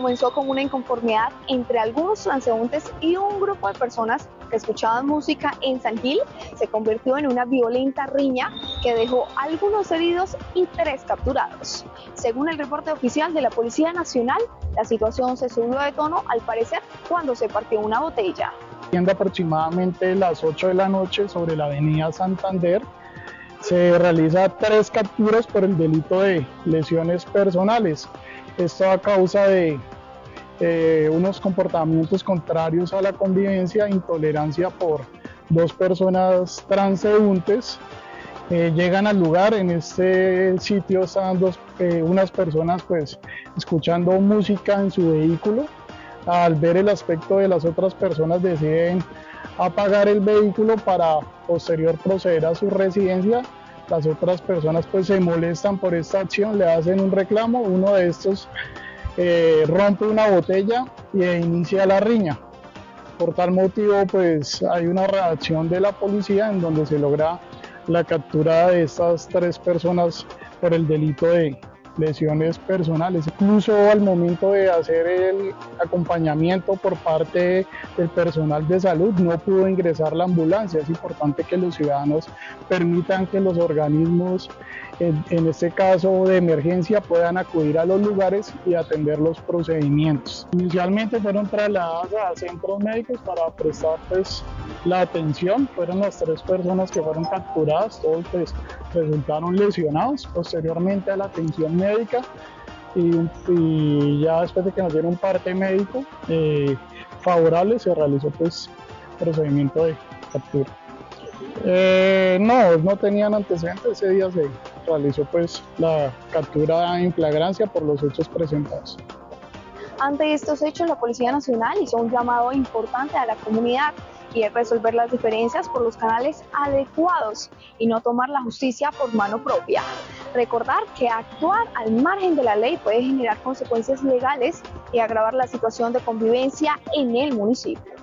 comenzó como una inconformidad entre algunos transeúntes y un grupo de personas que escuchaban música en San Gil, se convirtió en una violenta riña que dejó algunos heridos y 3 capturados. Según el reporte oficial de la Policía Nacional, la situación se subió de tono, al parecer, cuando se partió una botella. Siendo aproximadamente las 8 de la noche sobre la avenida Santander, se realiza 3 capturas por el delito de lesiones personales. Esto a causa de unos comportamientos contrarios a la convivencia, intolerancia por 2 personas transeúntes. Llegan al lugar, en este sitio están unas personas pues escuchando música en su vehículo. Al ver el aspecto de las otras personas deciden apagar el vehículo para posterior proceder a su residencia. Las otras personas pues se molestan por esta acción, le hacen un reclamo, uno de estos rompe una botella e inicia la riña. Por tal motivo pues hay una reacción de la policía en donde se logra la captura de estas 3 personas por el delito de lesiones personales. Incluso al momento de hacer el acompañamiento por parte del personal de salud no pudo ingresar la ambulancia. Es importante que los ciudadanos permitan que los organismos, en este caso de emergencia, puedan acudir a los lugares y atender los procedimientos. Inicialmente fueron trasladadas a centros médicos para prestar pues la atención. Fueron las 3 personas que fueron capturadas, todos pues resultaron lesionados. Posteriormente a la atención médica y ya después de que nos dieron un parte médico favorable, se realizó pues procedimiento de captura. No tenían antecedentes. Ese día se realizó pues la captura en flagrancia por los hechos presentados. Ante estos hechos, la Policía Nacional hizo un llamado importante a la comunidad y es resolver las diferencias por los canales adecuados y no tomar la justicia por mano propia. Recordar que actuar al margen de la ley puede generar consecuencias legales y agravar la situación de convivencia en el municipio.